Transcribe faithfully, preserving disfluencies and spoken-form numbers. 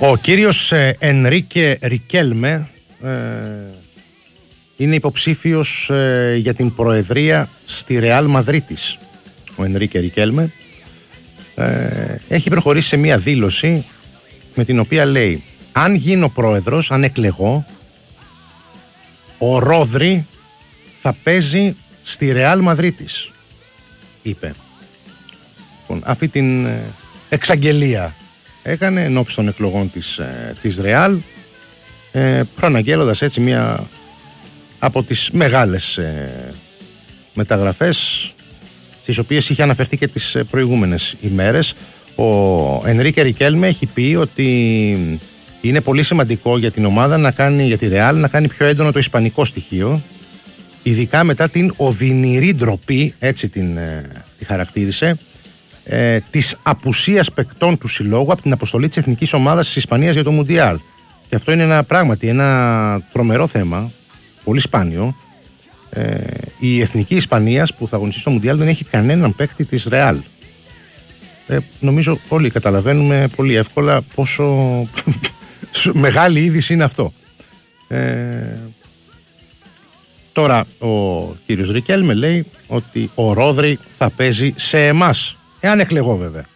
Ο κύριος ε, Ενρίκε Ρικέλμε ε, είναι υποψήφιος ε, για την προεδρία στη Ρεάλ Μαδρίτης. Ο Ενρίκε Ρικέλμε ε, έχει προχωρήσει σε μία δήλωση με την οποία λέει: αν γίνω πρόεδρος, αν εκλεγώ, ο Ρόδρι θα παίζει στη Ρεάλ Μαδρίτης, είπε. Λοιπόν, αυτή την ε, εξαγγελία έκανε ενώπιση των εκλογών της, ε, της Ρεάλ, ε, προαναγγέλλοντας έτσι μία από τις μεγάλες ε, μεταγραφές στις οποίες είχε αναφερθεί και τις προηγούμενες ημέρες. Ο Ενρίκε Ρικέλμε έχει πει ότι είναι πολύ σημαντικό για την ομάδα να κάνει, για τη Ρεάλ, να κάνει πιο έντονο το ισπανικό στοιχείο, ειδικά μετά την οδυνηρή ντροπή, έτσι την ε, τη χαρακτήρισε, ε, της απουσίας παικτών του συλλόγου από την αποστολή της εθνικής ομάδας της Ισπανίας για το Μουντιάλ. Και αυτό είναι ένα πράγματι ένα τρομερό θέμα, πολύ σπάνιο. Ε, η εθνική Ισπανίας που θα αγωνιστεί στο Μουντιάλ δεν έχει κανέναν παίκτη της Ρεάλ. Ε, νομίζω όλοι καταλαβαίνουμε πολύ εύκολα πόσο μεγάλη είδηση είναι αυτό. Ε, τώρα ο κύριος Ρικέλμε λέει ότι ο Ρόδρι θα παίζει σε εμάς, εάν εκλεγώ βέβαια.